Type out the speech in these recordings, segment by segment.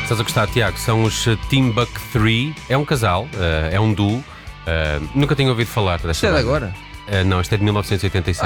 Estás a gostar, Tiago? São os Timbuk 3. É um casal, é um duo. Nunca tinha ouvido falar desta Isto é de banda. agora? Não, isto é de 1986.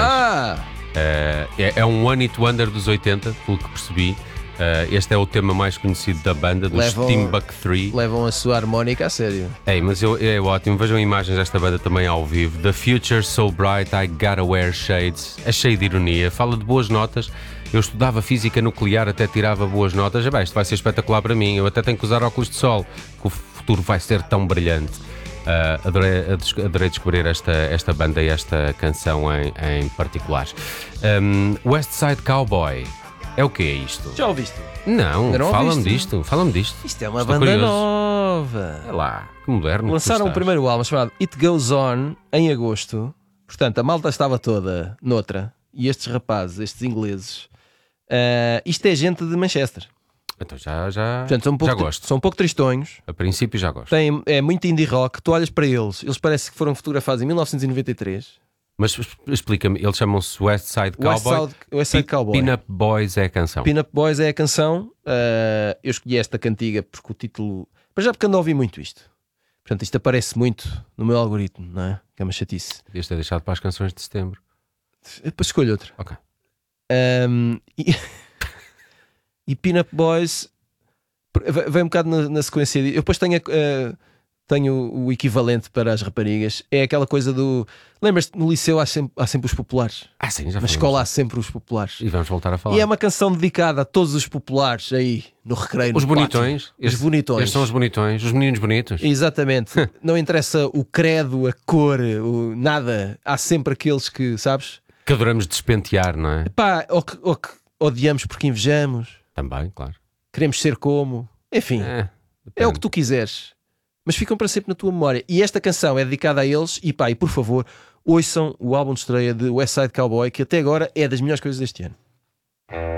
É um One Hit Wonder dos 80, pelo que percebi. Este é o tema mais conhecido da banda, dos Timbuk 3. Levam a sua harmónica a sério. Mas é ótimo. Vejam imagens desta banda também ao vivo. The future so bright, I gotta wear shades. É cheio de ironia. Fala de boas notas. Eu estudava física nuclear, até tirava boas notas. Isto vai ser espetacular para mim. Eu até tenho que usar óculos de sol, que o futuro vai ser tão brilhante. Adorei descobrir esta banda e esta canção em particular. West Side Cowboy. É o que é isto? Já ouviste? Não, fala-me disto. Isto é uma Estou banda curioso. nova. É lá, que moderno. Lançaram o primeiro álbum chamado It Goes On em agosto. Portanto, a malta estava toda noutra. E estes rapazes, estes ingleses, isto é gente de Manchester. Então já Portanto, gosto. São um pouco tristonhos. A princípio já gosto. É muito indie rock. Tu olhas para eles parece que foram fotografados em 1993. Mas explica-me, eles chamam-se West Side Cowboy. West Side Cowboy. Pin-Up Boys é a canção. Pin-Up Boys é a canção. Eu escolhi esta cantiga porque o título... Mas já porque ando a ouvir muito isto. Portanto, isto aparece muito no meu algoritmo, não é? Que é uma chatice. Podias ter deixado para as canções de setembro. Depois escolho outra. Ok. E Pin-Up Boys vem um bocado na sequência. Eu depois tenho o equivalente para as raparigas. É aquela coisa do... Lembras-te, no liceu há sempre os populares. Sim, já Na escola há sempre os populares. E vamos voltar a falar. E é uma canção dedicada a todos os populares aí no recreio. Os no bonitões. pátio. Os bonitões. Estes são os bonitões, os meninos bonitos. Exatamente. Não interessa o credo, a cor, nada. Há sempre aqueles que, sabes? Que adoramos despentear, não é? Ou que odiamos porque invejamos. Também, claro. Queremos ser como. Enfim, é o que tu quiseres. Mas ficam para sempre na tua memória. E esta canção é dedicada a eles. E por favor, ouçam o álbum de estreia de West Side Cowboy, que até agora é das melhores coisas deste ano.